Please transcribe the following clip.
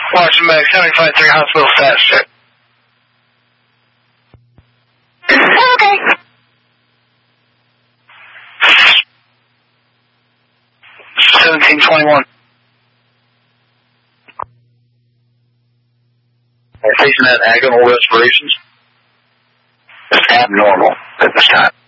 Washington Medic, 75-3 hospital status check. Okay. 1721. Patient had abdominal respirations. It's abnormal at this time.